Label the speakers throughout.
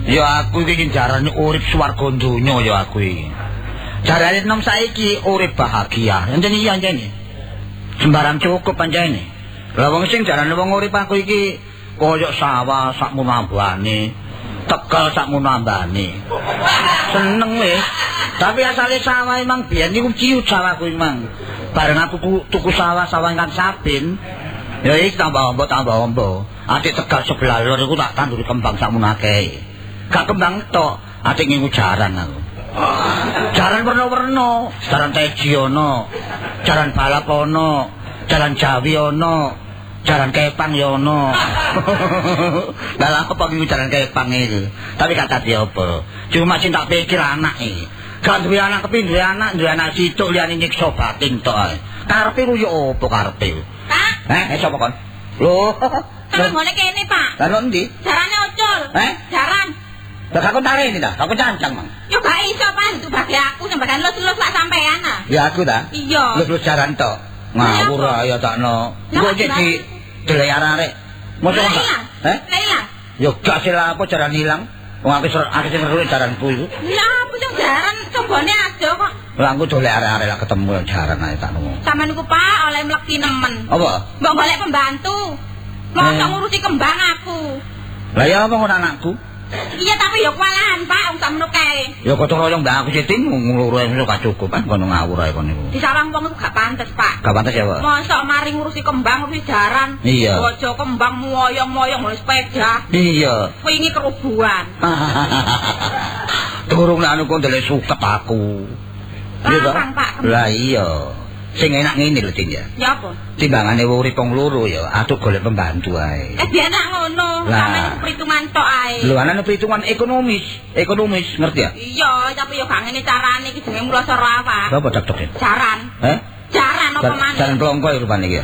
Speaker 1: Ya aku iki jarane urip swarga donya ya aku iki. Jarane nom saiki urip bahagia. Enten iya anjene. Sembarang cukup pancene. Lah wong sing jarane wong urip aku iki koyo sawah sakmu nambane, tekel sakmu nambane. Seneng wis. Tapi asale sawah emang biyen niku ciut sawahku emang. Bareng aku tuku sawah ingkang sabin. Ya iki tambah ombo. Atik tegal sebelah lor iku tak tanduri kembang sakmono akeh. Gak kembang tok, atik ngingu jaran aku. Jaran warna-warna, jaran teji ono, jaran balap ono, jaran jawi ono, jaran kepang ya ono. Lah apa iki jaran kepang iki? Tapi kata dia apa? Cuma sing tak pikir anak iki. Gak duwe anak kepi duwe anak situk liyane nyiksa batin tok ae. Karepe ku yo apa karepe? Pak. Sapa kon? Lho.
Speaker 2: Terus ngene kene, Pak.
Speaker 1: Lah ndi?
Speaker 2: Jarane ocul. Jaran.
Speaker 1: Lah aku tarik ini dah, aku cancang mang.
Speaker 2: Yo gak iso Pak, itu bagi aku sampeyan lus-lus lak sampean ah.
Speaker 1: Ya aku ta?
Speaker 2: Iya.
Speaker 1: Lus jaran tok. Ngawur ya takno. Kok iki delek arek. Mosok tak?
Speaker 2: Hilang.
Speaker 1: Yo gak sila apa jaran ilang. Wong aku sing ngeruwe jaranku iku.
Speaker 2: Ya apa sing jaran cobane ada kok.
Speaker 1: Lah aku dolek arek-arek lah ketemu jaran ae takno.
Speaker 2: Sampeyan niku Pak oleh mleki nemen.
Speaker 1: Apa?
Speaker 2: Mbok golek pembantu. Mosok ngurusi kembang aku.
Speaker 1: Lah ya apa ngono anakku?
Speaker 2: Iya tapi ya kualahan Pak, wong sakmono kae.
Speaker 1: Ya gotong royong mbak aku siting ngloro iso gak cukup kan kono ngawur ae kono niku.
Speaker 2: Disarang wong iku gak pantes, Pak.
Speaker 1: Gak pantes ya, Pak.
Speaker 2: Mosok mari ngurusi kembang ngurusi jaran.
Speaker 1: Iya.
Speaker 2: Bojo kembang moyong-moyong ngurus sepeda.
Speaker 1: Iya.
Speaker 2: Wingi kerubuhan.
Speaker 1: Durung nek anu kok ndelek suket aku.
Speaker 2: Larang, Pak.
Speaker 1: Lah iya. Sing enak ngene lho, Tin ya.
Speaker 2: Ya apa?
Speaker 1: Timbangane urip wong loro ya, atuk golek pembantu ae.
Speaker 2: Dia enak ngono. Sampeyan perhitungan tok ae.
Speaker 1: Lho ana perhitungan ekonomis, ngerti ya?
Speaker 2: Iya, tapi yo gak ngene carane iki jenenge mloso rawa.
Speaker 1: Apa cocok?
Speaker 2: Jaran. Jaran apa maneh?
Speaker 1: Jaran plongko iki rupane iki.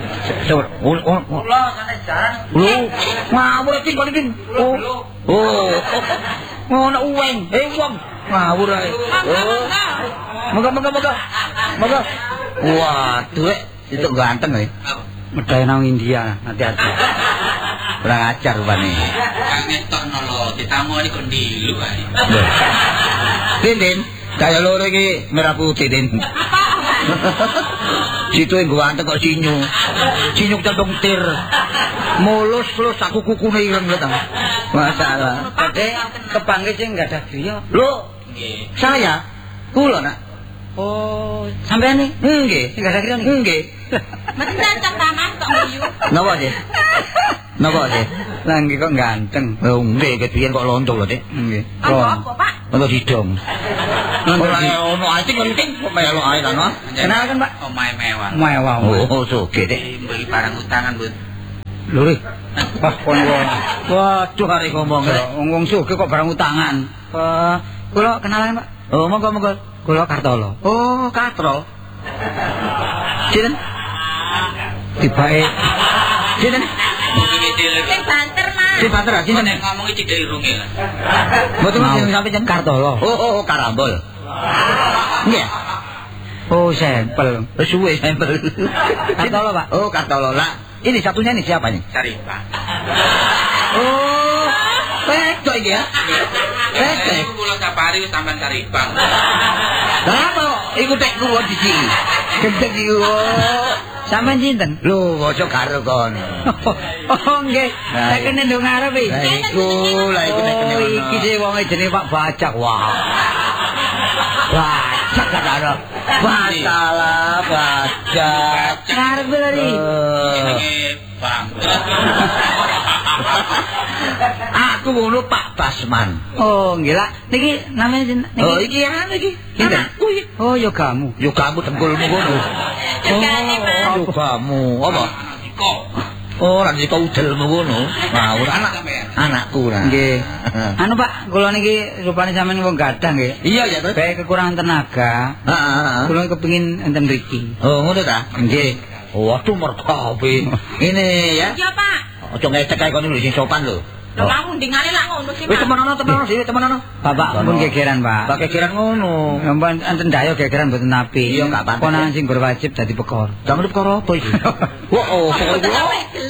Speaker 2: Lho, santai jaran.
Speaker 1: Lho, ngawur iki kok iki. Oh. Ngono uweng. Wong ngawur ae. Moga. Waduh, itu ganteng ya. Medai nang India, hati-hati. Kurang ajar rupane.
Speaker 3: Kang ngetokno lho, ditamu iki kondilu ae.
Speaker 1: Din, kaya loro iki merah putih, Din. Situ yang ganteng kok sinyu. Sinyu cendong tir. Mulus aku kukune ireng lho ta. Masalah. Dek, kepangge sing enggak ada griya. Lho, saya kula nak. Oh, sampean nih? Nggih, enggak ada griya nggih.
Speaker 2: Mesti cocok taman kok guyu.
Speaker 1: Napa sih? Lah nggih kok ganteng. Lho nggih, kepiyen kok lonto lho, Dik. Nggih.
Speaker 2: Apa, Pak?
Speaker 1: Lonto hidung. Ono ae penting kok melok ae kan, Mas. Kenalkan, Pak.
Speaker 3: Omahe mewah.
Speaker 1: Mewah. Oh, sugih, Dik.
Speaker 3: Beli barang utangan, Bu.
Speaker 1: Lho, wah kon waduh arek ngomong wong sugih kok barang utangan. Kula kenalan, Pak. Oh, monggo. Kula Kartolo. Oh, Katro. Sinten? Tibae. Sinten?
Speaker 2: Sing banter, Mas.
Speaker 1: Sing banter, sinten?
Speaker 3: Nek ngomong iki dari runge lah.
Speaker 1: Mboten sing sampe jeneng Kartolo. Oh, Karambol. Nggih. Oh, sampel. Suwe sampel. Kartolo, Pak. Oh, Kartolo. Lah, ini satunya ini siapa nih?
Speaker 3: Saripah.
Speaker 1: Oh, Pedok iki ya.
Speaker 3: Iku kula sapari wis sampean Saripah.
Speaker 1: Lah apa iku tek kuwi di sini. Gendeng iku. Sampeyan sinten? Lho, aja karo kon. Oh, nggih. Nek kene ndung arep iki. Lah iku nek kene ono. Iki sing wong jenenge Pak Bajak. Wah. Bajak karo. Masalah Bajak. Arep lari.
Speaker 3: Jenenge Bang.
Speaker 1: Aku ngono Pak Basman. Oh, nggih lah. Niki namanya sinten? Oh, iki anu iki. Sinten? Oh, yo kamu. Yo kamu tengkulmu ngono. Oh, kamu. Apa? Oh, lan iki udelmu ngono. Ngawur anakku lah. Nggih. Anu Pak, kula niki rupane sampeyan wong gadang nggih. Iya ya, Pak. Bae kekurangan tenaga. Heeh. Kula kepengin enten mriki. Oh, ngono ta? Nggih. Waduh mergawe. Ini ya.
Speaker 2: Iya, Pak.
Speaker 1: Ojo ngecek kae kono lho sing sopan lho.
Speaker 2: Lho kamu ndingane lak ngono sih.
Speaker 1: Wis temenan sih, temenan. Bapak pun gegeran, Pak. Pak gegeran ngono. Ampun enten dayo gegeran mboten napi. Iya, gak pantes. Konangan sing berwajib dadi pekor. Jangan perkara apa iki? Oh,
Speaker 2: gelut mau.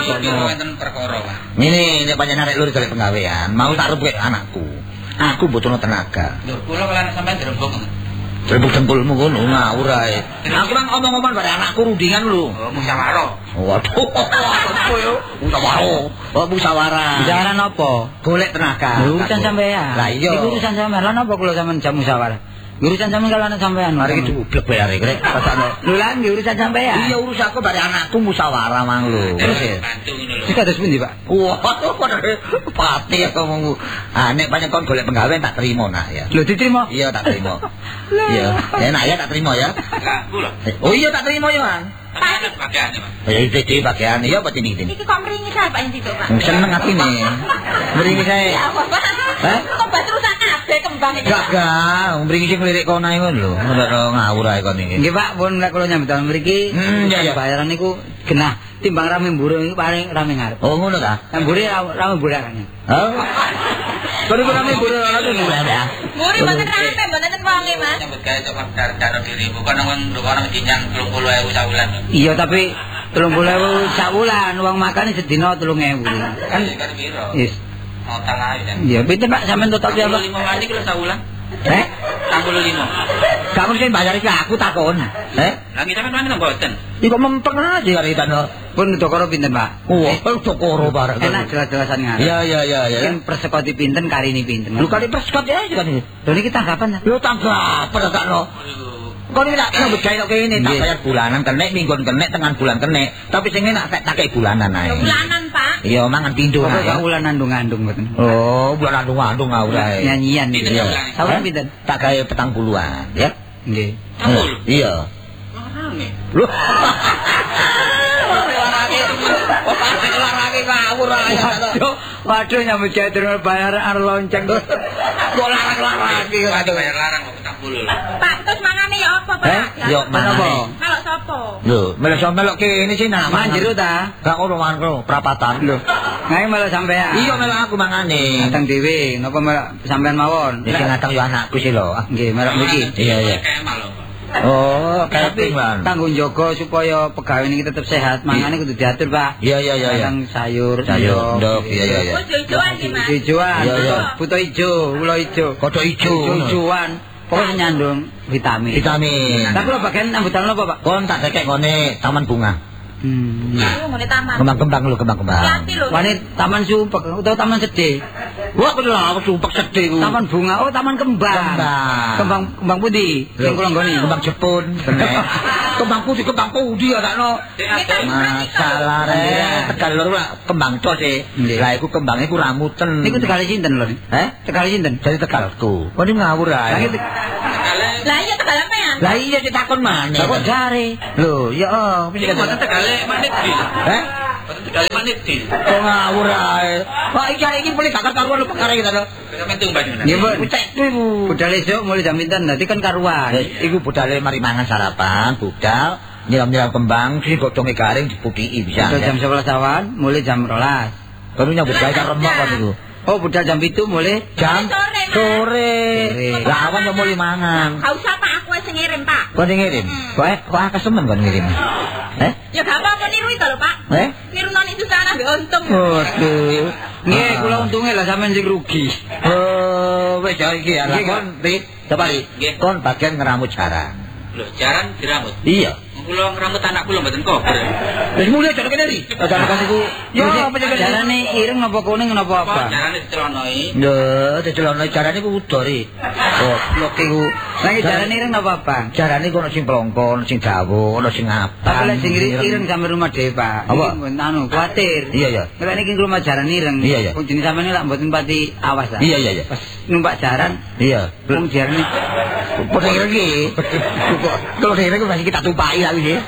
Speaker 3: Kira wonten perkara, Pak.
Speaker 1: Ini nek panjenengan arek lur golek penggawean, mau tak rembuk anakku. Aku butuh tenaga.
Speaker 3: Lho, kula kalau sampean dirembuk.
Speaker 1: Rembuk dengkulmu ngono ngawur ae. Aku nang omong-omong bare anakku rundingan lho.
Speaker 3: Oh, musyawarah.
Speaker 1: Waduh. Musyawarah. Oh, musyawarah.
Speaker 4: Musyawarah napa?
Speaker 1: Golek tenaga.
Speaker 4: Urusan sampean.
Speaker 1: Lah iya.
Speaker 4: Iku urusan sampean. Lah napa kula sampean jam musyawarah? Urusan sampean kalau ana sampean.
Speaker 1: Mari iki dublek bayar rek. Pasane.
Speaker 4: Lho lah nggih urusan sampean.
Speaker 1: Iya urusanku bare anakku musyawarah mang lho. Terus ya.
Speaker 3: Bantu ngono lho.
Speaker 4: Sik kados pundi, Pak?
Speaker 1: Wah, pati aku ngomong. Ah nek pancen kon golek penggawean tak terima nak ya.
Speaker 4: Lho diterima?
Speaker 1: Iya tak terima. Iya. Enak ya tak terima ya.
Speaker 3: Lah, kula.
Speaker 1: Oh iya tak terima ya, Mang.
Speaker 3: Ada bagiannya, Pak.
Speaker 1: Ya iki bagian iya apa ini?
Speaker 2: Iki kok mringi saya Pak Enti, Pak.
Speaker 1: Seneng atine. Mriki saya.
Speaker 2: Ya apa, Pak?
Speaker 1: Hah?
Speaker 2: Kok batrusan kabeh kembang iki.
Speaker 1: Gak, mriki sing lirik kono iku lho. Ora ngawur ae kon iki.
Speaker 4: Nggih, Pak, pun nek kula nyambut damel mriki,
Speaker 1: iya.
Speaker 4: bayaran niku genah timbang rame mburu iki paling rame ngarep.
Speaker 1: Oh ngono ta?
Speaker 4: Kan mburi rame mburakan.
Speaker 1: Hah? Kon iku rame mburu ana tuh ya.
Speaker 2: Muri mboten rame, mboten wonge, Mas.
Speaker 3: Nyambut gawe cok dana diri bukan nang dinyang 30.000 saulan.
Speaker 4: Iya, tapi 30.000 sakwulan, uang makane sedina 3.000.
Speaker 3: Kan kan piro?
Speaker 4: Yes.
Speaker 3: Mau tangan kan.
Speaker 4: Iya, pinten Pak sampean total piyambak?
Speaker 3: 5 mandi kilo saulan.
Speaker 1: 35. Kamu sing bayar iki aku takon.
Speaker 3: Lah kita kan mandi mboten.
Speaker 1: Iku mempeng aja karo itano.
Speaker 4: Pun dokoro pinten, Pak?
Speaker 1: Wah, cokoro bareng.
Speaker 4: Enak jelas-jelasan ngarep.
Speaker 1: Iya.
Speaker 4: Kan persekoti pinten, karini pinten.
Speaker 1: Lu kali persekot ya kan iki.
Speaker 4: Lho niki tanggapan ta?
Speaker 1: Lu tanggapan takno. Kok ini tak nyambut gawe kok kene tak bayar bulanan kenek, minggon kenek, tengah bulan kenek. Tapi sing enak tak kei bulanan ae.
Speaker 2: Bulanan, Pak.
Speaker 1: Iya, mangan pindho
Speaker 4: Kok
Speaker 1: ae.
Speaker 4: gak ulan andung-andung mboten.
Speaker 1: Oh, bulan andung-andung ora ae.
Speaker 4: Nyanyian
Speaker 3: Pinten
Speaker 4: iki.
Speaker 3: bulan?
Speaker 4: Sawan pinten?
Speaker 1: Tak gawe 40-an, ya.
Speaker 4: Nggih.
Speaker 1: Iya.
Speaker 3: Rame.
Speaker 1: Loh. Larang ngawur ae.
Speaker 4: Waduh nyambut gawe terus bayaran arep lonceng.
Speaker 1: Kok larang iki
Speaker 3: Aduh bayar larang kok 40 lho.
Speaker 2: Pak, terus mangane ya apa, Pak?
Speaker 1: Yo mangane.
Speaker 2: Melok sapa?
Speaker 1: Lho, melok kene sih nak
Speaker 4: Manjero ta?
Speaker 1: Gak ono mangko prapatan.
Speaker 4: Lho. Ngae malah sampean.
Speaker 1: Iya melok aku mangane.
Speaker 4: Datang dhewe, napa melok sampean mawon?
Speaker 1: Iki ngatang yo anakku sih lho.
Speaker 4: Nggih, melok mriki.
Speaker 1: Iya.
Speaker 3: Kemal lho.
Speaker 1: Oh,
Speaker 4: Tapi
Speaker 1: camping man.
Speaker 4: tanggung jaga supaya pegawai ini tetap sehat, mangane kudu diatur, Pak.
Speaker 1: Iya.
Speaker 4: Kadang sayur,
Speaker 1: Ndok, iya.
Speaker 2: Oh, ijo-ijoan iki, Mas.
Speaker 4: Hijauan,
Speaker 1: Iya.
Speaker 4: buto ijo, ula ijo,
Speaker 1: Kodok ijo.
Speaker 4: hijauan, pokoknya nyandung vitamin.
Speaker 1: Vitamin.
Speaker 4: Tapi lo bagian ambutan lo apa, Pak?
Speaker 1: Kon tak dekek ngene taman bunga.
Speaker 2: Aku ngene taman.
Speaker 1: Kembang-kembang lho, kembang-kembang.
Speaker 2: Hati lho.
Speaker 4: Wani taman sumpek utawa taman sedih.
Speaker 1: Wah, kudu aku sumpek sedih ku.
Speaker 4: Taman bunga, oh taman kembang. Kembang pundi? Sing kula nggoni.
Speaker 1: Kembang Jepun. Kembang putih ya takno. Masalah rek. Tegal loro lah kembang tos e. Lah iku kembang iku ramuten.
Speaker 4: Niku tegale sinten lho? Tegale sinten?
Speaker 1: Dari Tegalku. Kok ini ngawur ae.
Speaker 2: Lah iya tegal sampean.
Speaker 1: Lah iya ditakon maneh.
Speaker 4: Kok jare?
Speaker 1: Lho, ya
Speaker 3: Iki mboten tegale manit di. Mboten tegale manit di.
Speaker 1: Kok ngawur ae. Kok iki boleh kakak karuan lu perkara iki to.
Speaker 3: Sampeyan tung bajune.
Speaker 4: Nggih, Bu.
Speaker 1: Cek iku.
Speaker 4: Budal esuk mulai jam pinten? Dadi kan karuan.
Speaker 1: Iku budale mari mangan sarapan, budal, nyiram-nyiram kembang, sing godhonge garing diputiki bisa.
Speaker 4: Budal jam 11 awan, mulai jam 12.
Speaker 1: Baru nyambut gawe karo remok kan iku.
Speaker 4: Oh, budal jam 7 mulai
Speaker 1: Jam sore. Lah awan yo mulai mangan.
Speaker 2: Gak usah Pak, aku sing ngirim, Pak.
Speaker 1: Kok ngirim? Kok akeh semen kon ngirim?
Speaker 2: Ya gak apa-apa niru itu lho, Pak. Niru noni susah ambek untung.
Speaker 1: Waduh.
Speaker 4: nggih, kula untunge lah sampean sing rugi.
Speaker 1: Oh, wis ya iki ya. Kon Rik, coba Rik. Kon bagian ngeramut jarang.
Speaker 3: Lho, jaran diramut.
Speaker 1: Iya.
Speaker 3: Kula ngramut anak kula mboten kober.
Speaker 1: Wis mulai jare kene Rik. Jarane kan iku. Ya apa jenenge?
Speaker 4: Jarane ireng napa kuning napa apa?
Speaker 3: Jarane dicelonoi.
Speaker 1: Lho, dicelonoi jarane ku udo Rik. Oh, blok iku.
Speaker 4: Lah iki jarane ireng napa apa?
Speaker 1: Jarane ku ono sing plongkon, sing dawa, ono sing abang.
Speaker 4: Tapi lek sing ireng sampe rumah dhewe, Pak.
Speaker 1: Apa?
Speaker 4: Anu, kuwatir.
Speaker 1: Iya, iya.
Speaker 4: Nek niki rumah jaran ireng.
Speaker 1: Iya, iya.
Speaker 4: Wong jenis sampeyan lak mboten pati awas ta.
Speaker 1: Iya, iya, iya.
Speaker 4: Pas numpak jaran,
Speaker 1: Iya.
Speaker 4: wong jarane
Speaker 1: Padha ireng iki. Kalau ireng ku masih kita tumpaki lagi sih.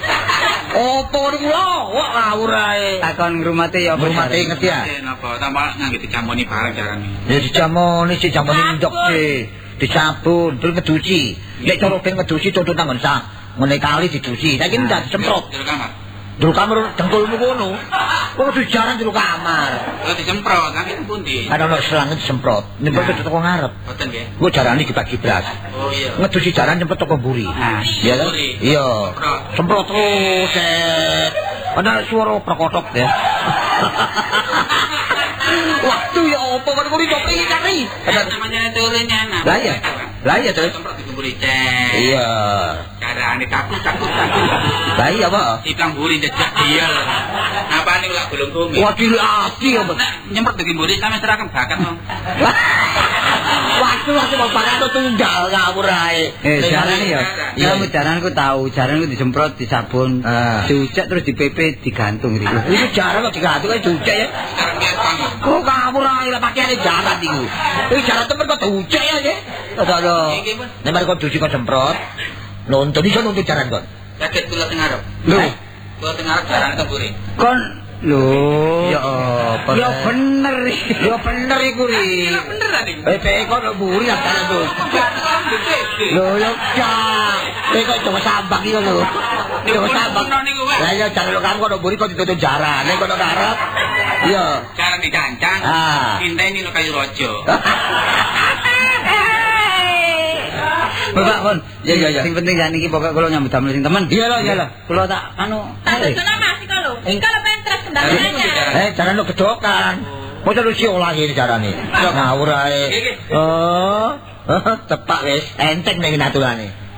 Speaker 1: Opo niku lho? Wah, ngawur ae.
Speaker 4: takon ngrumate ya apa?
Speaker 1: Ngrumate
Speaker 4: jarane?
Speaker 1: ngerti ya?
Speaker 3: Napa tambah ngangge dicamoni bareng jarane.
Speaker 1: Ya dicamoni sih jamoni ndok sih. Dicabut terus ngeduci. Nek cara ben ngeduci contoh tangan sak. Ngene kali diduci. Saiki ndak disemprot.
Speaker 3: Jero kamar.
Speaker 1: Dulu kamar dengkulmu kono. Kok kudu jaran jero kamar.
Speaker 3: Kalau disemprot nangge pundi?
Speaker 1: Ada ono selang disemprot. Nyemprot teko ngarep.
Speaker 3: Boten nggih.
Speaker 1: Gua jarane dibagi belas.
Speaker 3: Oh iya.
Speaker 1: Ngeduci jaran nyemprot teko mburi. Iya kan? Iya. Semprot terus. Ada suara perkotok ya. Waktu ya opo kan kuwi copri cari.
Speaker 3: Namanya turunnya enak.
Speaker 1: Lah iya terus.
Speaker 3: Semprot dikumpuli cek.
Speaker 1: Iya.
Speaker 3: Carane takut.
Speaker 1: Lah iya apa?
Speaker 3: Diplang buri jejak dia. Apa nih ulah belum bumi?
Speaker 1: Wakil ati apa?
Speaker 3: Nyemprot dikumpuli sampe serahkan bakat dong.
Speaker 1: Waktu mau bakat tunggal ngawur ae.
Speaker 4: Jarane ya. Kamu jaranku tahu, jaranku disemprot di sabun, diucek terus dipepe digantung iki.
Speaker 1: Iku jaran kok digantung ae diucek ya.
Speaker 3: Sekarang biar panggung.
Speaker 1: Kok ngawur ae lah pakaiane jaran iku. Iki jaran temen kok diucek aja. Aduh. Nek mari kok cuci kok semprot. Nuntun iso nuntun jaran kok.
Speaker 3: Kaget kula teng arep.
Speaker 1: Lho,
Speaker 3: Kula teng arep jaran keburi.
Speaker 4: Kon lho.
Speaker 1: ya apa?
Speaker 4: Ya bener.
Speaker 1: Ya bener iku ri.
Speaker 3: Beneran iku.
Speaker 1: Kok buri lah jaran tuh. Lho yo cak. Kok coba sambak iki lho. Coba sambak. Lah ya jaran lo kamu kok buri kok dituntun jaran. Nek kok arep. Iya.
Speaker 3: Jaran dicancang. Inteni lo kayu rojo.
Speaker 4: Bapak kon, ya. Sing penting jan iki pokok kula nyambut damel sing temen.
Speaker 1: Iya lah.
Speaker 4: Kula tak anu.
Speaker 2: Tak dodono Mas iki lho. Kalau pengen terus kendalanya.
Speaker 1: Jaran lo gedokan. Mosok lu siolah iki jarane. Ngawur ae. Oh. Tepak wis, enteng nek aturane.